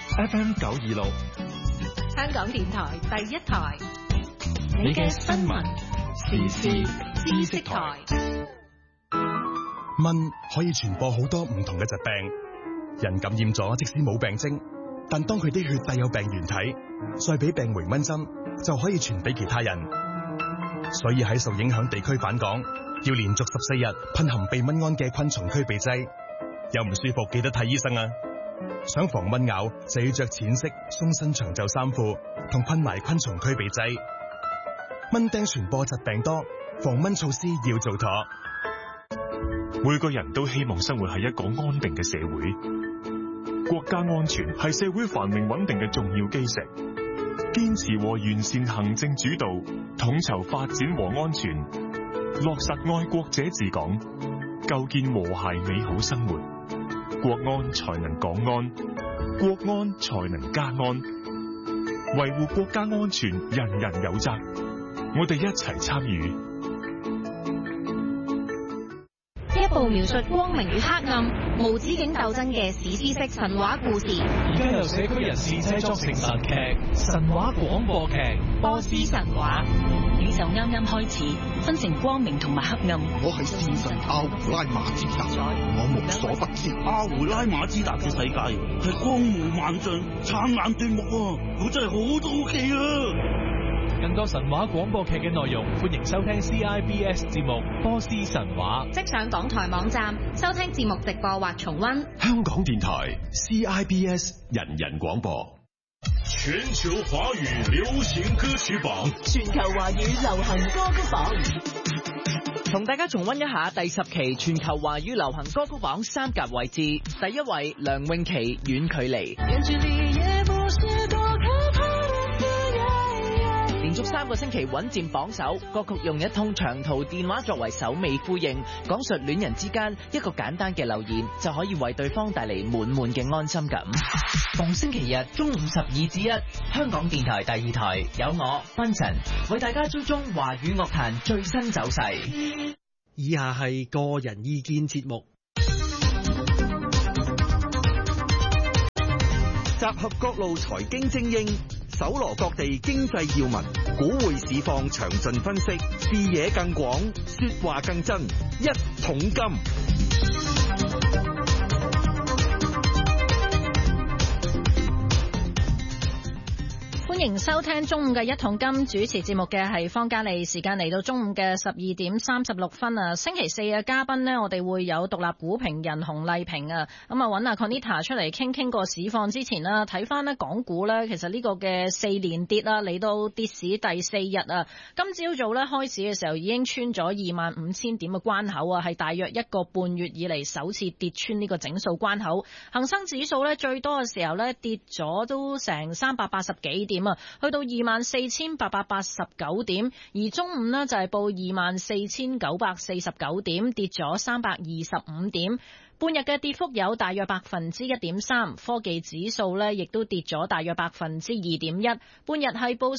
FM 926， 香港電台第一台， 你嘅新聞時事知識台。 蚊可以傳播好多唔同嘅疾病，人感染咗即使冇病徵，但當佢啲血帶有病原體，再俾病回蚊針，就可以傳俾其他人。所以喺受影響地區返港，要連續14日噴含避蚊胺嘅昆蟲驅避劑。有唔舒服記得睇醫生啊！想防蚊咬就要着淺色鬆身長袖衫褲，同噴埋昆蟲驅避劑。蚊叮傳播疾病多，防蚊措施要做妥。 每個人都希望生活喺一個安定嘅社會，國家安全係社會繁榮穩定嘅重要基石。堅持和完善行政主導，統籌發展和安全，落實愛國者治港，構建和諧美好生活。國安才能港安，國安才能家安。維護國家安全，人人有責。我哋一齊參與。 一部描述光明與黑暗、無止境鬥爭嘅史詩式神話故事。 而家由社區人士製作成神劇、神話廣播劇《 波斯神話》。 宇宙啱啱開始，分成光明同埋黑暗。 我係戰神阿胡拉馬茲達，我無所不知。阿胡拉馬茲達嘅世界係光芒萬丈、燦爛奪目啊！我真係好好奇啊！ 更多神話廣播劇嘅內容，歡迎收聽 CIBS 節目《波斯神話》。 即上港台網站收聽節目直播或重溫。 香港電台 CIBS 人人廣播。 全球華語流行歌曲榜， 全球華語流行歌曲榜， 同大家重溫一下第10期全球華語流行歌曲榜3甲位置。第一位梁詠琪《遠距離》，連續3個星期穩佔榜首，歌曲用一通長途電話作為首尾呼應，講述戀人之間一個簡單嘅留言就可以為對方帶嚟滿滿嘅安心感。逢星期日中午12至1，香港電台第2台有我芬晨為大家追蹤華語樂壇最新走勢。 以下係個人意見節目，集合各路財經精英，搜羅各地經濟要聞，股匯市況詳盡分析，視野更廣，說話更真，一桶金。 歡迎收聽中午嘅一桶金，主持節目嘅係方嘉莉。時間嚟到中午嘅12點36分啊！星期四嘅嘉賓呢，我哋會有獨立股評人洪麗萍啊。咁啊，揾阿 Conita 出嚟傾個市況之前啦，睇翻呢港股呢，其實呢個嘅4連跌啦，嚟到跌市第4日啊。今朝早呢，開市嘅時候已經穿咗25,000點嘅關口啊，係大約1個半月以嚟首次跌穿呢個整數關口。恒生指數呢，最多嘅時候呢，跌咗都成380幾點啊，去到24,889點，而中午呢，就係報24,949點，跌咗325點。半日嘅跌幅有大約1.3%，科技指數呢亦都跌咗大約2.1%，半日係報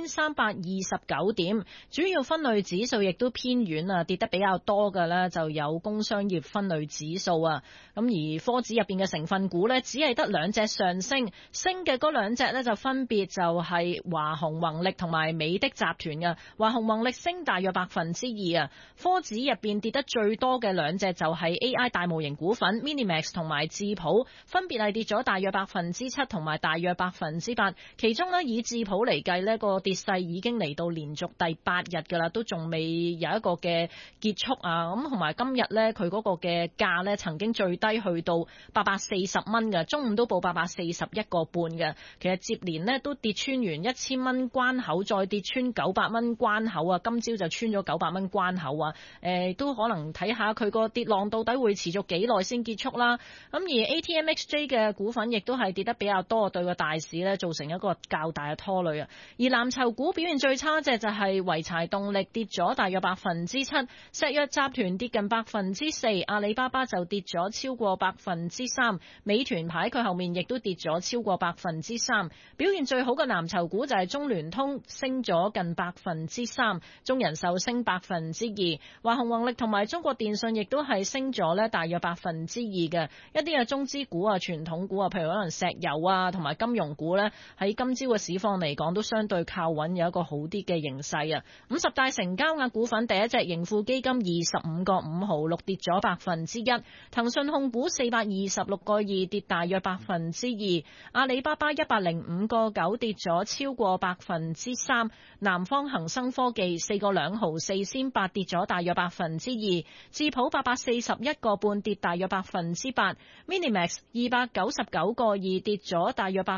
4,329點。主要分類指數亦都偏軟啊，跌得比較多嘅呢就有工商業分類指數啊。咁而科指入邊嘅成分股呢，只係得2隻上升，升嘅嗰2隻呢就分別就係華虹宏力同埋美的集團嘅。華虹宏力升大約2%啊。科指入邊跌得最多嘅2隻就係 AI 大模型股份 Minimax 同埋智普，分別係跌咗大約7%同埋大約8%。其中呢，以智普嚟計呢個跌勢已經嚟到連續第8日噶啦，都仲未有一個嘅結束啊。咁同埋今日呢，佢嗰個嘅價呢曾經最低去到840蚊嘅，中午都報841個半嘅。其實接連呢都跌穿完1000蚊關口，再跌穿900蚊關口啊。今朝就穿咗900蚊關口啊。都可能睇下佢個跌浪到底會持續幾耐先結束啦。咁而 ATMXJ 嘅股份亦都係跌得比較多，對個大市呢造成一個較大嘅拖累啊。而藍籌股表現最差隻就係濰柴動力，跌咗大約7%，石藥集團跌近4%，阿里巴巴就跌咗超過3%，美團排佢後面亦都跌咗超過3%。表現最好嘅藍籌股就係中聯通，升咗近3%，中人壽升2%，華虹宏力同埋中國電信亦都係升咗呢大約2%。 2%嘅。一啲嘅中資股啊、傳統股啊，譬如可能石油啊同埋金融股呢，喺今朝嘅市況嚟講都相對靠穩，有一個好啲嘅形勢啊。50大成交額股份第一隻盈富基金25個5毫6跌咗1%，騰訊控股426個2跌大約2%，阿里巴巴105個9跌咗超過3%，南方恒生科技4個2毫4仙8跌咗大約2%，智普841個半跌大約8%，Minimax 299個2跌咗大約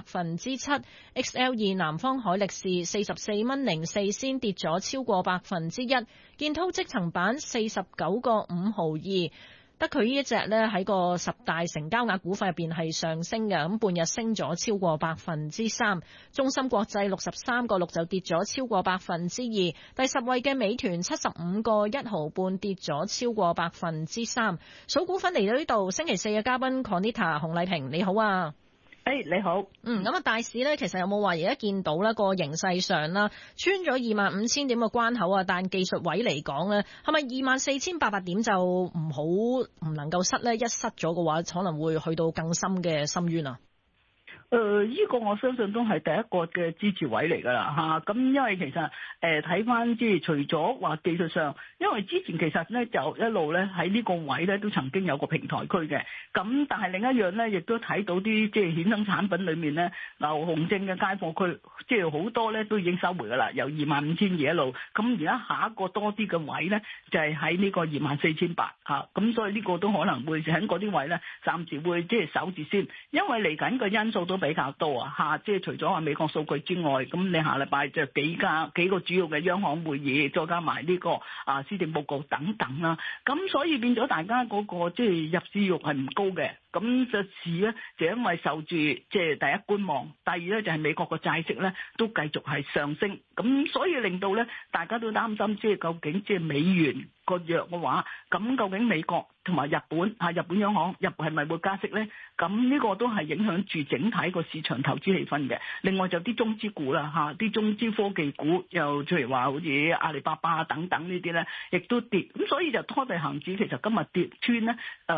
7%，XL2南方海力士44蚊04仙跌咗超過1%，建滔積層板49個5毫2。得佢呢一隻呢，喺個10大成交額股份入邊係上升嘅，咁半日升咗超過3%。中芯國際63個6就跌咗超過2%。第10位嘅美團75個1毫半跌咗超過3%。數股份嚟到呢度，星期四嘅嘉賓 Conita 洪麗萍，你好啊。 你好。 咁啊，大市咧，其實有冇話而家見到咧個形勢上啦，穿咗25,000點嘅關口啊？但技術位嚟講咧，係咪24,800點就唔能夠失咧？一失咗嘅話，可能會去到更深嘅深淵啊？ 呢個我相信都係第一個嘅支持位嚟㗎啦嚇，咁因為其實睇翻即係除咗話技術上，因為之前其實咧就一路咧喺呢個位咧都曾經有個平台區嘅，咁但係另一樣咧亦都睇到啲即係衍生產品裏面咧，牛熊證嘅街貨區即係好多咧都已經收回㗎啦，由25,200一路，咁而家下一個多啲嘅位咧就係喺呢個24,800嚇，咁所以呢個都可能會喺嗰啲位咧暫時會即係守住先，因為嚟緊個因素都比較多啊嚇，即係除咗話美國數據之外，咁你下禮拜就幾個主要嘅央行會議，再加埋呢個施政報告等等啦，咁所以變咗大家嗰個即係入市慾係唔高嘅。咁就市咧就因為受住即係第一觀望，第二咧就係美國個債息咧都繼續係上升，咁所以令到咧大家都擔心，即係究竟即係美元個弱嘅話，咁究竟美國同埋日本央行係咪會加息咧？咁呢個都係影響住整體個市場投資氣氛嘅。另外就啲中資股啦啲中資科技股又譬如話好似阿里巴巴等等呢啲咧，亦都跌，咁所以就拖地恒指其實今日跌穿咧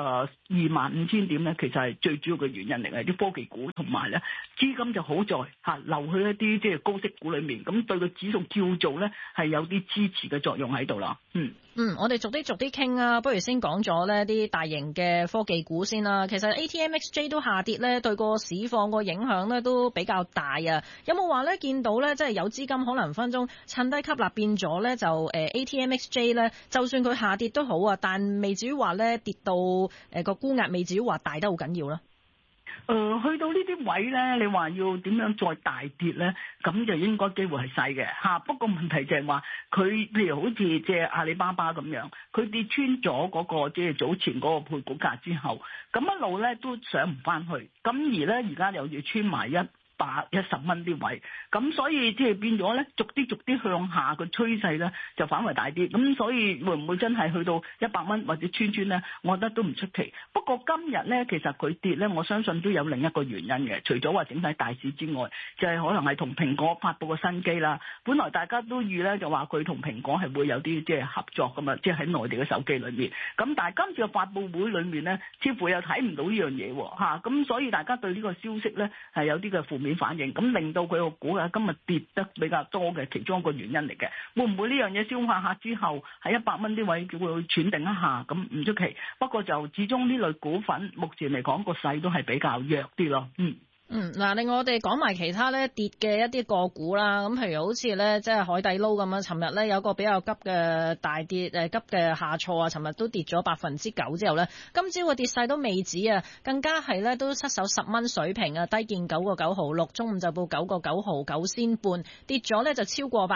25,000點。其實係最主要嘅原因嚟嘅，啲科技股同埋咧資金就好在流去一啲即係高息股裏面，咁對個指數叫做咧係有啲支持嘅作用喺度啦。 我哋逐啲傾啊，不如先講咗呢啲大型嘅科技股先啦。其實 ATMXJ 都下跌咧，對個市況個影響咧都比較大啊。有冇話咧見到咧，即係有資金可能分鐘趁低吸納變咗咧，就ATMXJ 咧，就算佢下跌都好啊，但未至於話咧跌到個沽壓未至於話大得好緊要啦。 去到呢啲位咧，你話要點樣再大跌咧？咁就應該機會係細嘅嚇。不過問題就係話佢譬如好似即係阿里巴巴咁樣，佢跌穿咗嗰個即係早前嗰個配股價之後，咁一路咧都上唔翻去。咁而咧而家又要穿埋110蚊啲位，咁所以即係變咗咧，逐啲向下個趨勢咧就反為大啲，咁所以會唔會真係去到100蚊或者穿咧？我覺得都唔出奇。不過今日咧，其實佢跌咧，我相信都有另一個原因嘅，除咗話整體大市之外，就係可能係同蘋果發布個新機啦。本來大家都預咧就話佢同蘋果係會有啲即係合作噶嘛，即係喺內地嘅手機裏面。咁但係今次嘅發布會裏面咧，似乎又睇唔到呢樣嘢喎，咁所以大家對呢個消息咧係有啲嘅負面反應，咁令到佢個股價今日跌得比較多嘅其中一個原因嚟嘅。會唔會呢樣嘢消化下之後喺100蚊啲位會喘定一下？咁唔出奇。不過就始終呢類股份目前嚟講個勢都係比較弱啲咯。 嗱，另外我哋講埋其他咧跌嘅一啲個股啦，咁譬如好似咧即係海底撈咁樣，尋日咧有個比較急嘅大跌，急嘅下挫啊，尋日都跌咗9%之後咧，今朝個跌勢都未止啊，更加係咧都失守10蚊水平啊，低見9個9毫6，中午就報9個9毫9仙半，跌咗咧就超過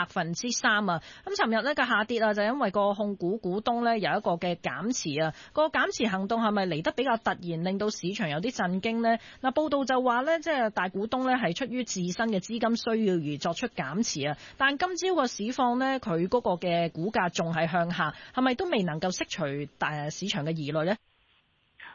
3%啊。咁尋日咧嘅下跌啊，就因為個控股股東咧有一個嘅減持啊，個減持行動係咪嚟得比較突然，令到市場有啲震驚呢？嗱，報道就話咧，即係大股東咧係出於自身嘅資金需要而作出減持啊，但今朝個市況呢，佢嗰個嘅股價仲係向下，係咪都未能夠釋除市場嘅疑慮呢？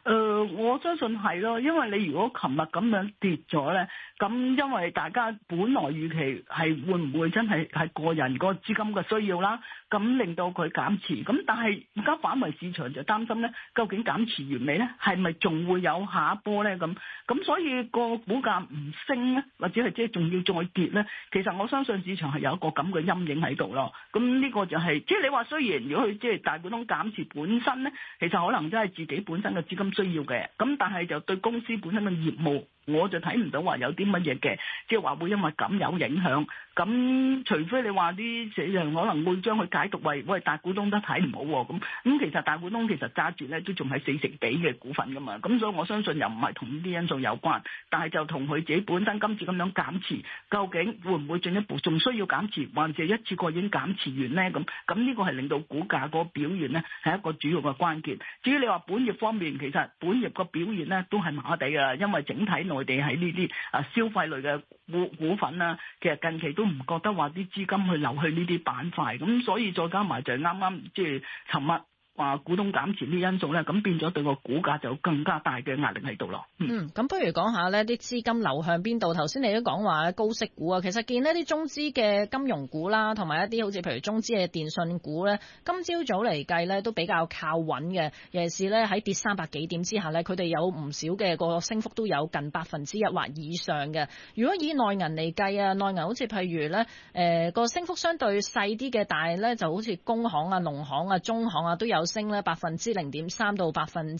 我相信係咯，因為你如果琴日咁樣跌咗咧，咁因為大家本來預期係會唔會真係個人個資金嘅需要啦，咁令到佢減持，咁但係而家反為市場就擔心咧，究竟減持完未咧？係咪仲會有下一波咧？咁所以個股價唔升咧，或者係即係仲要再跌咧，其實我相信市場係有一個咁嘅陰影喺度咯。咁呢個就係即係你話雖然如果佢即係大股東減持本身咧，其實可能真係自己本身嘅資金需要嘅，咁但係就對公司本身嘅業務，我就睇唔到話有啲乜嘢嘅，即係話會因為咁有影響。咁除非你話啲市場可能會將佢解讀為喂大股東都睇唔好喎，咁其實大股東其實揸住咧都仲係40幾嘅股份噶嘛，咁所以我相信又唔係同呢啲因素有關，但係就同佢自己本身今次咁樣減持，究竟會唔會進一步仲需要減持，還是一次過已經減持完咧？咁呢個係令到股價嗰個表現咧係一個主要嘅關鍵。至於你話本業方面，其實本業個表現咧都係麻麻地㗎，因為整體內地喺呢啲消費類嘅股份啦，其實近期都唔覺得話啲資金去流去呢啲板塊，咁所以再加埋就係啱啱即係尋日話股東減持呢因素咧，咁變咗對個股價就有更加大嘅壓力喺度咯。 咁不如講下呢啲資金流向邊度？頭先你都講話高息股啊，其實見呢啲中資嘅金融股啦，同埋一啲好似譬如中資嘅電信股咧，今朝早嚟計咧都比較靠穩嘅。尤其是咧喺跌300幾點之下咧，佢哋有唔少嘅個升幅都有近1%或以上嘅。如果以內銀嚟計啊，內銀好似譬如咧個升幅相對細啲嘅，但係咧就好似工行啊、農行啊、中行啊都有升咧0.3%到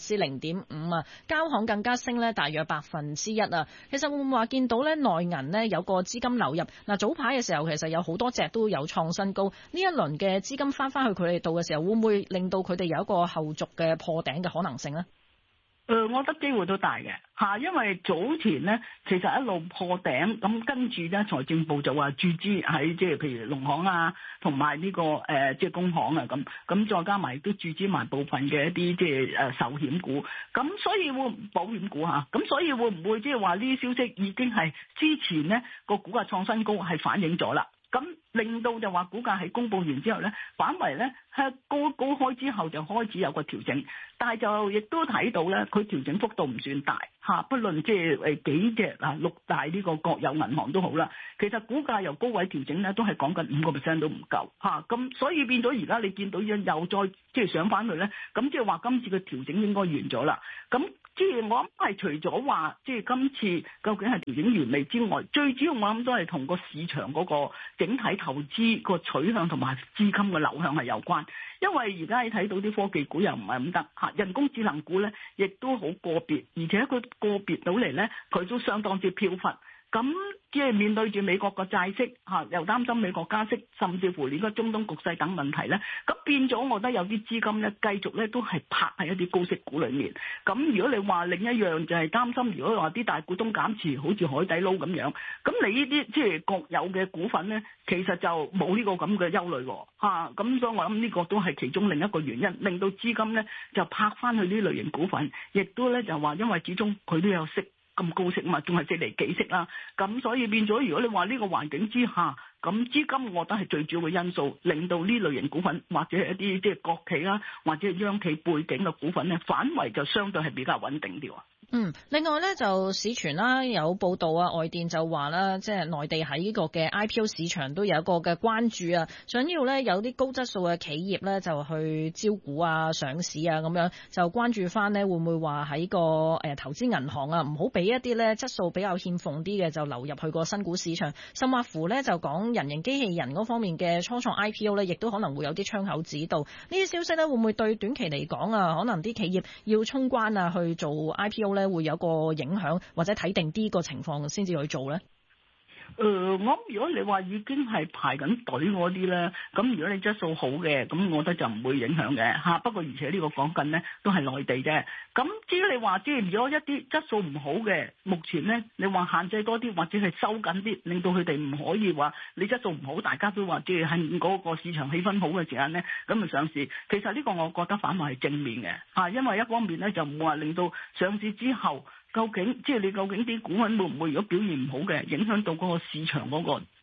0.5%啊，交行更加升咧大約1%啊。其實會唔會話見到咧內銀咧有個資金流入？嗱，早排嘅時候其實有好多隻都有創新高，呢一輪嘅資金翻去佢哋度嘅時候，會唔會令到佢哋有一個後續嘅破頂嘅可能性咧？ 我覺得機會都大嘅嚇，因為早前咧其實一路破頂，咁跟住咧財政部就話注資喺即係譬如農行啊，同埋呢個即係工行啊咁再加埋都注資埋部分嘅一啲即係壽險股，咁所以會保險股嚇，咁所以會唔會即係話呢啲消息已經係之前咧個股價創新高係反映咗啦？咁令到就話股價係公佈完之後咧，反為咧係高開之後就開始有個調整，但係就亦都睇到咧，佢調整幅度唔算大嚇，不論即係幾隻6大呢個國有銀行都好啦，其實股價由高位調整咧都係講緊5%都唔夠嚇，咁所以變咗而家你見到又再即係上翻去咧，咁即係話今次嘅調整應該完咗啦，咁。即係我諗係除咗話，即係今次究竟係調整完未之外，最主要我諗都係同個市場嗰個整體投資個取向同埋資金嘅流向係有關。因為而家你睇到啲科技股又唔係咁得嚇，人工智能股咧亦都好個別，而且佢個別到嚟咧，佢都相當之飄忽。咁即係面對住美國個債息嚇，又擔心美國加息，甚至乎連個中東局勢等問題咧，咁變咗，我覺得有啲資金咧繼續咧都係拍喺一啲高息股裏面。咁如果你話另一樣就係擔心，如果話啲大股東減持，好似海底撈咁樣，咁你呢啲即係國有嘅股份咧，其實就冇呢個咁嘅憂慮喎嚇。咁所以我諗呢個都係其中另一個原因，令到資金咧就拍翻去呢類型股份，亦都咧就話因為始終佢都有息。咁高息嘛，仲係4厘幾息啦，咁所以變咗，如果你話呢個環境之下，咁資金我覺得係最主要嘅因素，令到呢類型股份或者係一啲即係國企啦，或者係央企背景嘅股份咧，反為就相對係比較穩定啲喎。 另外咧就市傳啦，有報道啊，外電就話啦，即係內地喺呢個嘅 IPO 市場都有一個嘅關注啊，想要咧有啲高質素嘅企業咧就去招股啊、上市啊咁樣，就關注翻呢會唔會話喺個投資銀行啊，唔好俾一啲咧質素比較欠奉啲嘅就流入去個新股市場，甚或乎咧就講人形機器人嗰方面嘅初創 IPO 咧，亦都可能會有啲窗口指導。呢啲消息咧會唔會對短期嚟講啊，可能啲企業要衝關啊去做 IPO 咧，會有個影響，或者睇定啲個情況先至去做咧？ 我如果你話已經係排緊隊嗰啲咧，咁如果你質素好嘅，咁我覺得就唔會影響嘅嚇。不過而且呢個講緊咧都係內地啫。咁至於你話即係如果一啲質素唔好嘅，目前咧你話限制多啲或者係收緊啲，令到佢哋唔可以話你質素唔好，大家都話即係喺嗰個市場氣氛好嘅時間咧，咁就上市。其實呢個我覺得反為係正面嘅嚇，因為一方面咧就唔會話令到上市之後。究竟即係你究竟啲股份會唔會如果表現唔好嘅，影響到嗰個市場嗰個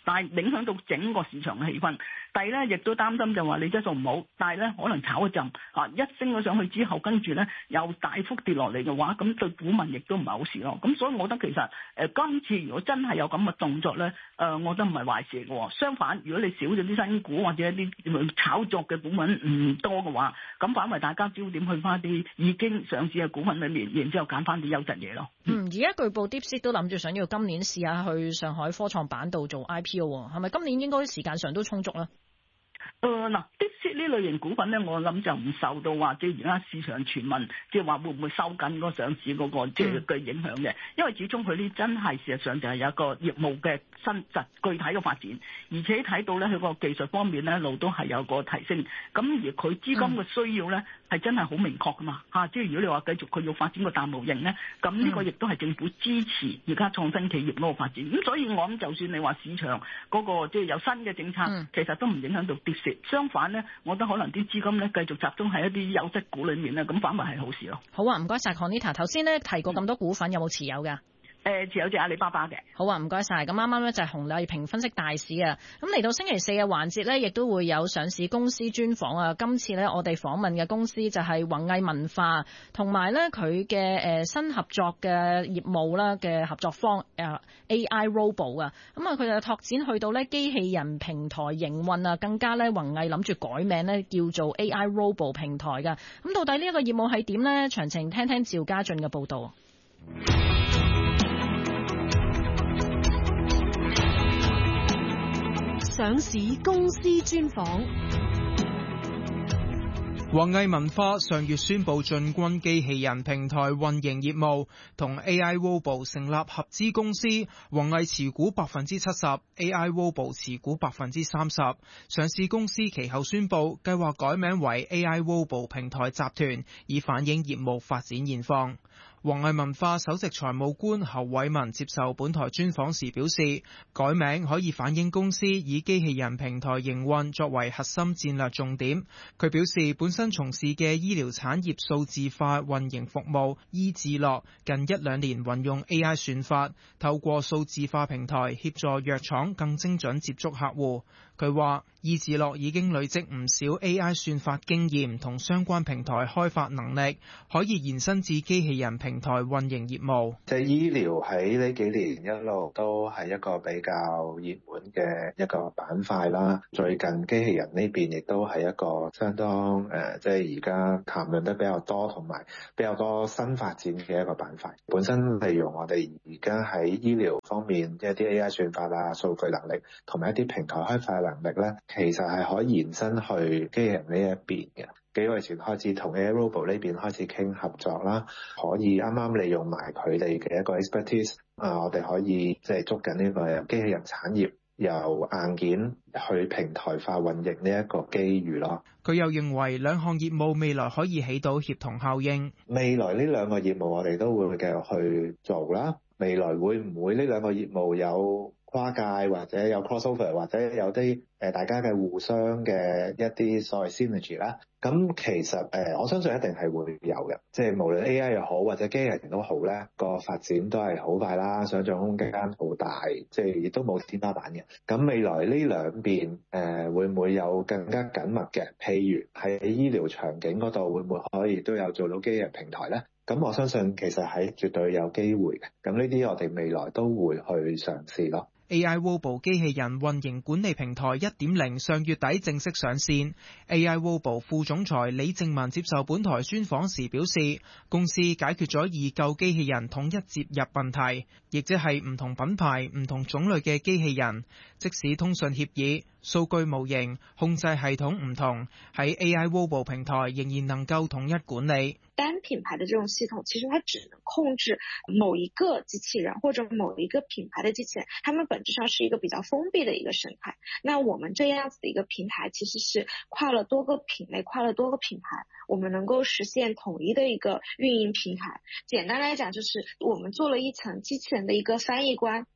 但係影響到整個市場嘅氣氛。第二咧，亦都擔心就話你質素唔好，但係咧可能炒一陣一升咗上去之後，跟住咧又大幅跌落嚟嘅話，咁對股民亦都唔係好事咯。咁所以我覺得其實今次如果真係有咁嘅動作咧，我覺得唔係壞事嘅。相反，如果你少咗啲新股或者一啲炒作嘅股份唔多嘅話，咁反為大家焦點去翻啲已經上市嘅股份裏面，然之後揀翻啲優質嘢咯。 而家據報 DeepSeek 都諗住想要今年試下去上海科創板度做 IPO， 係咪今年應該時間上都充足咧？DeepSeek 呢類型股份咧，我諗就唔受到話即係而家市場傳聞，即係話會唔會收緊嗰個上市嗰個即係嘅影響嘅，因為始終佢呢真係事實上就係有一個業務嘅新實具體嘅發展，而且睇到咧佢個技術方面咧一路都係有個提升，咁而佢資金嘅需要咧係真係好明確噶嘛嚇，即係如果你話繼續佢要發展個大模型咧，咁呢個亦都係政府支持而家創新企業嗰個發展，咁所以我諗就算你話市場嗰個即係有新嘅政策，其實都唔影響到DeepSeek。相反咧，我覺得可能啲資金咧繼續集中喺一啲優質股裏面咧，咁反為係好事咯。 好啊，唔該晒 Conita。頭先咧提過咁多股份，有冇持有㗎？ 持有隻阿里巴巴嘅。 好啊，唔該晒。咁啱啱咧就係洪麗萍分析大市啊。咁嚟到星期四嘅環節咧，亦都會有上市公司專訪啊。今次咧我哋訪問嘅公司就係宏毅文化，同埋咧佢嘅新合作嘅業務啦嘅合作方AI Robo 啊。咁啊佢就拓展去到咧機器人平台營運啊，更加咧宏毅諗住改名咧叫做 AI Robo 平台㗎。咁到底呢一個業務係點咧？詳情聽聽趙家俊嘅報導。 上市公司專訪。 宏毅文化上月宣布進軍機器人平台運營業務，同 AI Robo 成立合資公司，宏毅持股 70%，AI Robo 持股 30%。上市公司其後宣布計劃改名為 AI Robo 平台集團，以反映業務發展現況。宏毅文化首席財務官侯偉文接受本台專訪時表示，改名可以反映公司以機器人平台營運作為核心戰略重點。佢表示，本身從事嘅醫療產業數字化運營服務醫智樂近1-2年運用 AI 算法，透過數字化平台協助藥廠更精準接觸客戶。佢話醫智樂已經累積唔少 AI 算法經驗同相關平台開發能力，可以延伸至機器人平台運營業務。 即係醫療喺呢幾年一路都係一個比較熱門嘅一個板塊啦。最近機器人呢邊亦都係一個相當即係而家談論得比較多同埋比較多新發展嘅一個板塊。本身利用我哋而家喺醫療方面一啲 AI 算法啊、數據能力同埋一啲平台開發能力咧，其實係可以延伸去機器人呢一邊嘅。幾個月前開始同 AI Robo 呢邊開始傾合作啦，可以啱啱利用埋佢哋嘅一個 expertise，我哋可以即係捉緊呢個機器人產業由硬件去平台化運營呢一個機遇咯。 佢又認為兩項業務未來可以起到協同效應。 未來呢兩個業務我哋都會繼續去做啦。未來會唔會呢兩個業務有跨界或者有 crossover 或者有啲大家嘅互相嘅一啲所謂 synergy 啦？咁其實我相信一定係會有嘅，即係無論 AI 又好或者機器人都好咧，個發展都係好快啦，想像空間好大，即係亦都冇天花板嘅。咁未來呢兩邊會唔會有更加緊密嘅？譬如喺醫療場景嗰度會唔會可以都有做到機器人平台咧？咁我相信其實係絕對有機會嘅。咁呢啲我哋未來都會去嘗試咯。 AI Robo 機器人運營管理平台 1.0 上月底正式上線。AI Robo 副總裁李正文接受本台專訪時表示，公司解決咗異構機器人統一接入問題，亦即係唔同品牌、唔同種類嘅機器人，即使通訊協議、數據模型、控制系統唔同，喺 AI Robo 平台仍然能夠統一管理。 單品牌的這種系統，其實它只能控制某一個機器人或者某一個品牌的機器人，它們本質上是一個比較封閉的一個生態。那我們這樣子的一個平台，其實是跨了多個品類、跨了多個品牌，我們能夠實現統一的一個運營平台。簡單來講，就是我們做了一層機器人的一個翻譯官，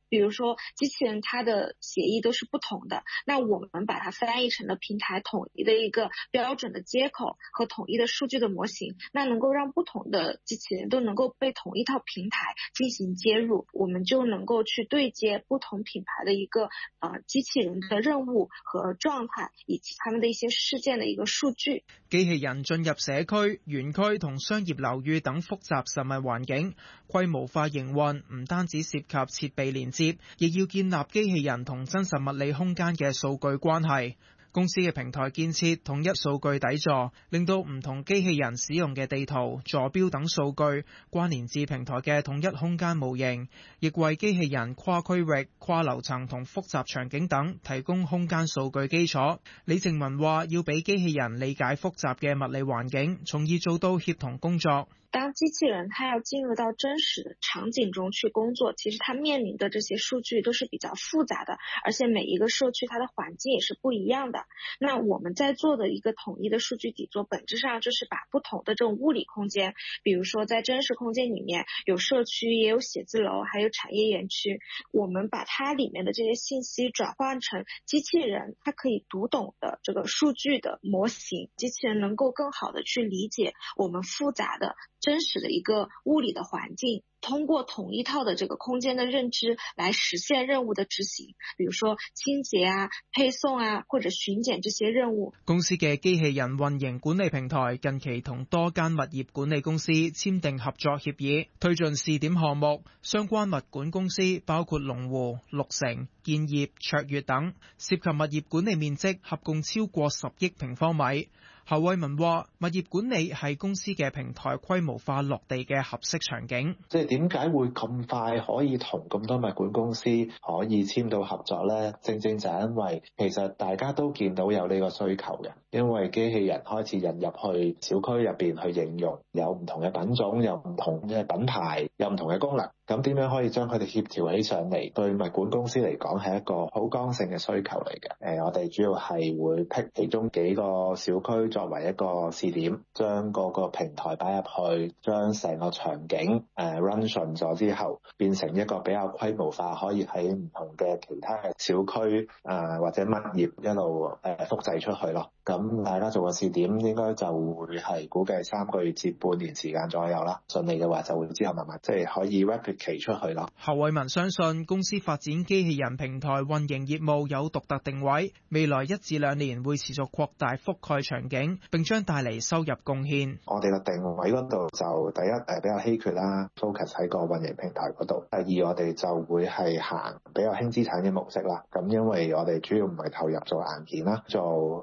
比如说機器人它的協議都是不同的，那我們把它翻譯成了平台統一的一個標準的接口和統一的數據的模型，那能夠讓不同的機器人都能夠被同一套平台進行接入，我們就能夠去對接不同品牌的一個機器人的任務和狀態，以及他們的一些事件的一個數據。 機器人進入社區、園區同商業樓宇等複雜實物環境，規模化營運唔單止涉及設備連接，亦要建立機器人同真實物理空間嘅數據關係。公司嘅平台建設統一數據底座，令到唔同機器人使用嘅地圖、坐標等數據關聯至平台嘅統一空間模型，亦為機器人跨區域、跨樓層同複雜場景等提供空間數據基礎。李靜文話：要俾機器人理解複雜嘅物理環境，從而做到協同工作。 當機器人它要進入到真實的場景中去工作，其實它面臨的這些數據都是比較複雜的，而且每一個社區它的環境也是不一樣的。那我們在做的一個統一的數據底座，本質上就是把不同的這種物理空間，比如說在真實空間裡面有社區，也有寫字樓，還有產業園區，我們把它裡面的這些信息轉換成機器人它可以讀懂的這個數據的模型，機器人能夠更好的去理解我們複雜的真實的一個物理的環境，通過同一套的這個空間的認知來實現任務的執行，比如說清潔啊、配送啊或者巡檢這些任務。 公司嘅機器人運營管理平台近期同多間物業管理公司簽訂合作協議，推進試點項目。相關物管公司包括龍湖、綠城、建業、卓越等，涉及物業管理面積合共超過10億平方米。侯偉文話：物業管理係公司嘅平台規模化落地嘅合適場景。 即係點解會咁快可以同咁多物管公司可以簽到合作呢？正正就係因為其實大家都見到有呢個需求嘅，因為機器人開始引入去小區入邊去應用，有唔同嘅品種，有唔同嘅品牌，有唔同嘅功能。咁點樣可以將佢哋協調起上嚟？對物管公司嚟講係一個好剛性嘅需求嚟嘅。我哋主要係會闢其中幾個小區作為一個試點，將嗰個平台擺入去，將成個場景run 順咗之後，變成一個比較規模化，可以喺唔同嘅其他嘅小區或者物業一路複製出去咯。咁大家做個試點，應該就會係估計3個月至半年時間左右啦。順利嘅話，就會之後慢慢即係可以 replicate 出去咯。 侯偉文相信公司發展機器人平台運營業務有獨特定位，未來1至2年會持續擴大覆蓋場景，並將帶嚟收入貢獻。 我哋嘅定位嗰度就第一比較稀缺啦 ，focus 喺個運營平台嗰度。第二我哋就會係行比較輕資產嘅模式啦。咁因為我哋主要唔係投入做硬件啦，做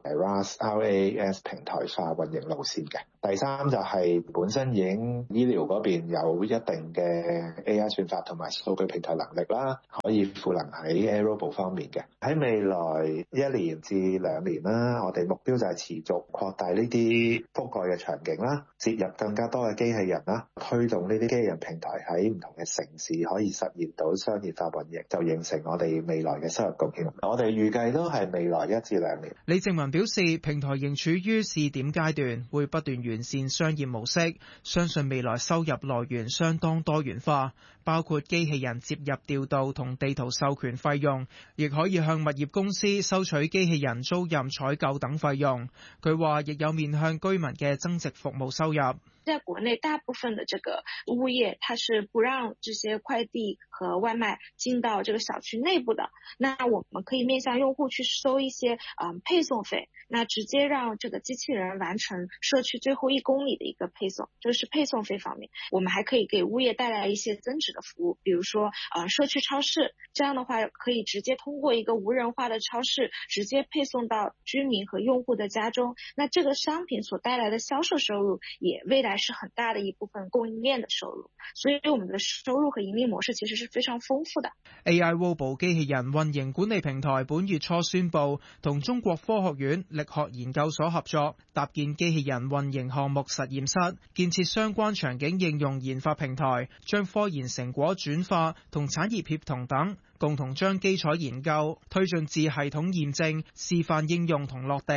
RAS 平台化運營路線嘅。第三就係本身已經醫療嗰邊有一定嘅 AI 算法同埋數據平台能力啦，可以賦能喺 AirRobot 方面嘅。喺未來1年至2年啦，我哋目標就係持續擴大呢啲覆蓋嘅場景啦，接入更加多嘅機器人啦，推動呢啲機器人平台喺唔同嘅城市可以實現到商業化運營，就形成我哋未來嘅收入貢獻。我哋預計都係未來1至2年。 李靜文表示，平台仍處於試點階段，會不斷完善商業模式，相信未來收入來源相當多元化，包括機器人接入調度同地圖授權費用，亦可以向物業公司收取機器人租賃採購等費用。佢話亦有面向居民嘅增值服務收入。 在國內大部分的這個物業，它是不讓這些快遞和外賣進到這個小區內部的。那我們可以面向用戶去收一些配送費，那直接讓這個機器人完成社區最後1公里的一個配送，這是配送費方面。我們還可以給物業帶來一些增值的服務，比如說社區超市，這樣的話可以直接通過一個無人化的超市直接配送到居民和用戶的家中。那這個商品所帶來的銷售收入也未來是很大的一部分供應鏈的收入，所以我們的收入和盈利模式其實是非常豐富的。 AIRobot 機器人運營管理平台本月初宣布同中國科學院力學研究所合作，搭建機器人運營項目實驗室，建設相關場景應用研發平台，將科研成果轉化同產業協同等，共同將基礎研究推進至系統驗證、示範應用同落地。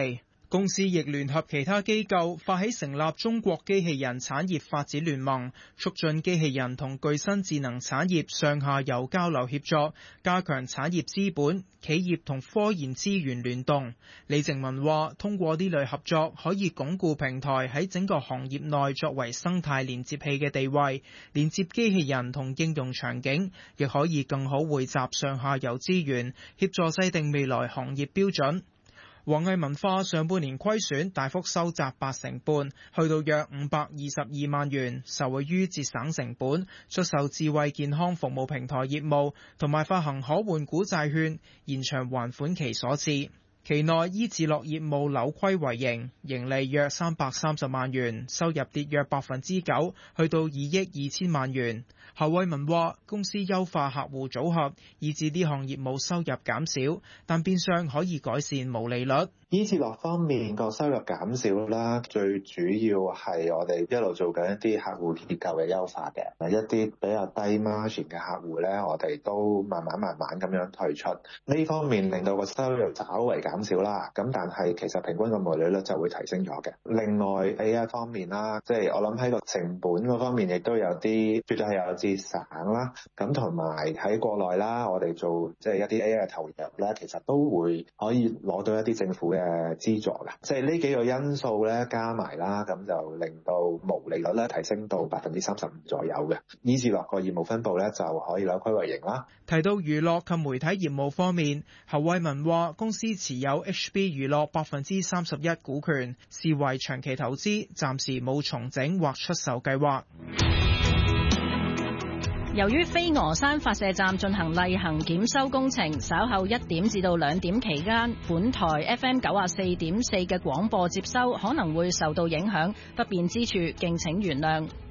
公司亦聯合其他機構發起成立中國機器人產業發展聯盟，促進機器人同具身智能產業上下游交流協作，加強產業資本、企業同科研資源聯動。李靜文話，通過呢類合作可以鞏固平台喺整個行業內作為生態連接器嘅地位，連接機器人同應用場景，亦可以更好匯集上下游資源，協助制定未來行業標準。王毅文化上半年虧損大幅收窄8成半，去到約522萬元，受惠於節省成本、出售智慧健康服務平台業務同埋發行可換股債券，延長還款期所致。期內醫治樂業務扭虧為盈，盈利約330萬元，收入跌約9%，去到2億2千萬元。侯衛民話，公司優化客戶組合，以致呢項業務收入減少，但變相可以改善毛利率。 醫治樂方面個收入減少啦，最主要係我哋一路做緊一啲客戶結構嘅優化嘅，一啲比較低 margin 嘅客戶咧，我哋都慢慢咁樣退出。呢方面令到個收入稍為減少啦，咁但係其實平均個毛利率就會提升咗嘅。另外 AI 方面啦，即係我諗喺個成本嗰方面亦都有啲，絕對係有節省啦。咁同埋喺國內啦，我哋做即係一啲 AI 嘅投入咧，其實都會可以攞到一啲政府嘅資助嘅。即係呢幾個因素咧加埋啦，咁就令到毛利率咧提升到35%左右嘅。醫治樂個業務分佈咧就可以扭虧為盈啦。 提到娛樂及媒體業務方面，侯衛民話公司持有 HB 娛樂31%股權，視為長期投資，暫時冇重整或出售計劃。 由於飛鵝山發射站進行例行檢修工程，稍後1點至到2點期間，本台 FM 94.4嘅廣播接收可能會受到影響，不便之處敬請原諒。